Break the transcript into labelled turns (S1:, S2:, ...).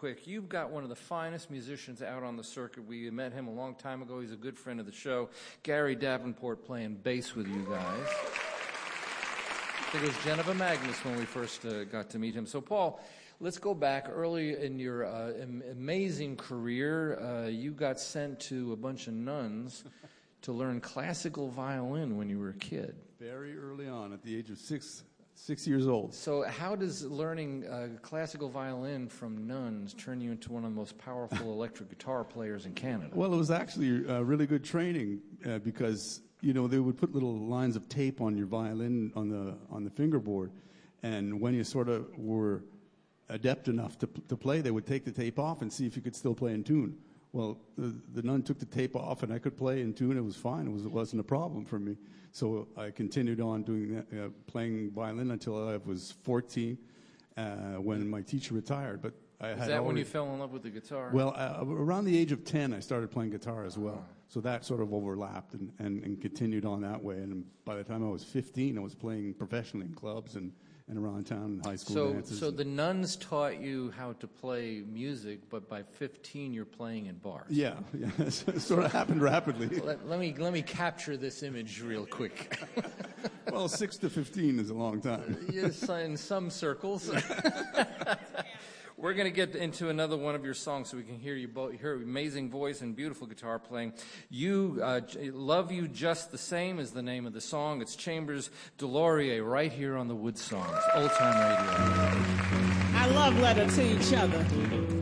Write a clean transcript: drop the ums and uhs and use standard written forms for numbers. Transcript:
S1: quick. You've got one of the finest musicians out on the circuit. We met him a long time ago. He's a good friend of the show. Gary Davenport playing bass with you guys. I think it was Geneva Magnus when we first got to meet him. So, Paul, let's go back early in your amazing career. You got sent to a bunch of nuns to learn classical violin when you were a kid.
S2: Very early on, at the age of six years old.
S1: So how does learning classical violin from nuns turn you into one of the most powerful electric guitar players in Canada?
S2: Well, it was actually really good training because, you know, they would put little lines of tape on your violin on the fingerboard, and when you sort of were adept enough to play, they would take the tape off and see if you could still play in tune. Well, the nun took the tape off, and I could play in tune. It was fine. It wasn't a problem for me. So I continued on doing that, playing violin until I was 14, when my teacher retired. But
S1: Is that when you fell in love with the guitar?
S2: Well, around the age of 10, I started playing guitar as well. So that sort of overlapped and continued on that way. And by the time I was 15, I was playing professionally in clubs and around town in high school dances.
S1: So the nuns taught you how to play music, but by 15 you're playing in bars.
S2: Yeah. It sort of happened rapidly.
S1: Let me capture this image real quick.
S2: Well, 6 to 15 is a long time.
S1: Yes, in some circles. We're going to get into another one of your songs so we can hear you both, hear your amazing voice and beautiful guitar playing. Love You Just the Same is the name of the song. It's Chambers Delorier right here on the Wood Songs, Old Time Radio.
S3: I love Letter to Each Other.